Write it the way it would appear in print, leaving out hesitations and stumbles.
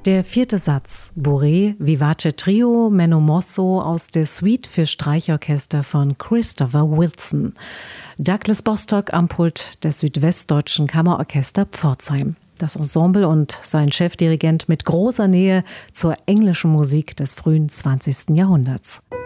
Der vierte Satz, Bourrée Vivace Trio Menno Mosso aus der Suite für Streichorchester von Christopher Wilson. Douglas Bostock am Pult des Südwestdeutschen Kammerorchester Pforzheim. Das Ensemble und sein Chefdirigent mit großer Nähe zur englischen Musik des frühen 20. Jahrhunderts.